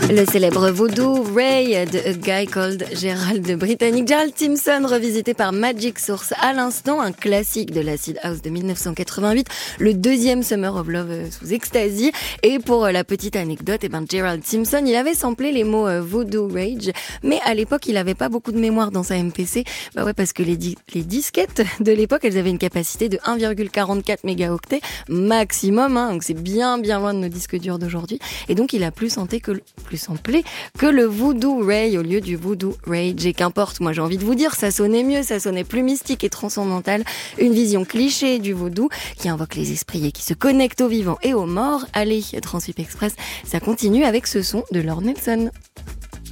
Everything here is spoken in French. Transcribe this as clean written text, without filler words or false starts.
Le célèbre vaudou Ray de A Guy Called Gerald britannique. Gerald Timson revisité par Magic Source à l'instant, un classique de l'acid house de 1988, le deuxième Summer of Love sous Ecstasy. Et pour la petite anecdote, Gerald Timson, il avait samplé les mots Voodoo Rage, mais à l'époque, il avait pas beaucoup de mémoire dans sa MPC. Parce que les disquettes de l'époque, elles avaient une capacité de 1,44 mégaoctets maximum, donc c'est bien loin de nos disques durs d'aujourd'hui. Et donc, il a plus samplé que le Voodoo Ray au lieu du Voodoo Rage. Et qu'importe, moi j'ai envie de vous dire, ça sonnait mieux, ça sonnait plus mystique et transcendantal. Une vision cliché du vaudou qui invoque les esprits et qui se connecte aux vivants et aux morts. Allez, Transwip Express, ça continue avec ce son de Lord Nelson.